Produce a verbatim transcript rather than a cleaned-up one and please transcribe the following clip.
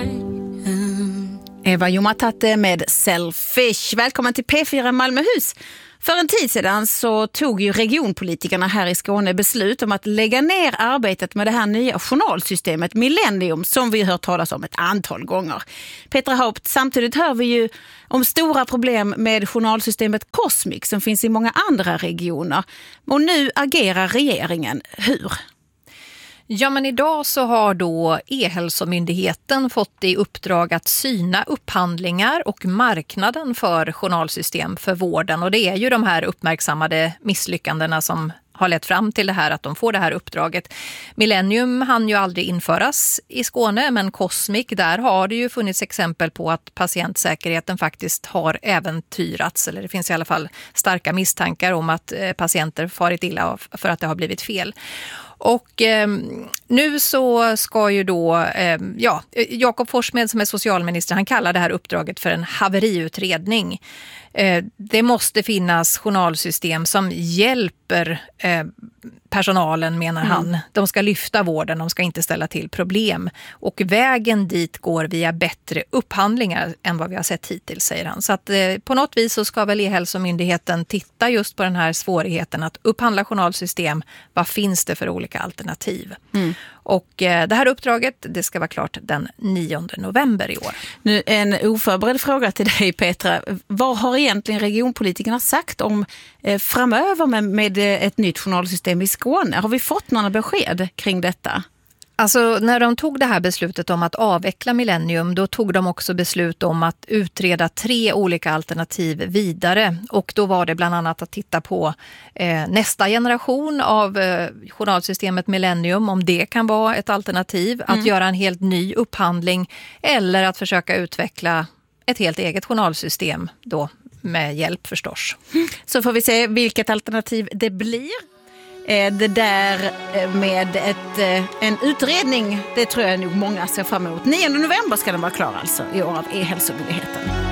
Eva Jomatate med Selfish. Välkommen till P fyra Malmöhus. För en tid sedan så tog ju regionpolitikerna här i Skåne beslut om att lägga ner arbetet med det här nya journalsystemet Millennium som vi har hört talas om ett antal gånger. Petra Haupt, samtidigt hör vi ju om stora problem med journalsystemet Cosmic som finns i många andra regioner. Och nu agerar regeringen. Hur? Ja, men idag så har då E-hälsomyndigheten fått i uppdrag att syna upphandlingar och marknaden för journalsystem för vården. Och det är ju de här uppmärksammade misslyckandena som har lett fram till det här att de får det här uppdraget. Millennium hann ju aldrig införas i Skåne, men Cosmic, där har det ju funnits exempel på att patientsäkerheten faktiskt har äventyrats. Eller det finns i alla fall starka misstankar om att patienter farit illa för att det har blivit fel. Och eh, nu så ska ju då, eh, ja, Jakob Forssmed som är socialminister, han kallar det här uppdraget för en haveriutredning. Eh, det måste finnas journalsystem som hjälper eh, personalen, menar mm. han. De ska lyfta vården, de ska inte ställa till problem. Och vägen dit går via bättre upphandlingar än vad vi har sett hittills, säger han. Så att eh, på något vis så ska väl E-hälsomyndigheten titta just på den här svårigheten att upphandla journalsystem. Vad finns det för olika alternativ? Mm. Och eh, det här uppdraget, det ska vara klart den nionde november i år. Nu en oförberedd fråga till dig, Petra. Vad har egentligen regionpolitikerna sagt om eh, framöver med, med ett nytt journalsystem i Skåne? Har vi fått några besked kring detta? Alltså när de tog det här beslutet om att avveckla Millennium, då tog de också beslut om att utreda tre olika alternativ vidare. Och då var det bland annat att titta på eh, nästa generation av eh, journalsystemet Millennium, om det kan vara ett alternativ. Mm. Att göra en helt ny upphandling eller att försöka utveckla ett helt eget journalsystem då med hjälp förstås. Mm. Så får vi se vilket alternativ det blir. Det där med ett, en utredning, det tror jag nog många ser fram emot. nionde november ska den vara klar alltså i år av E-hälsomyndigheten.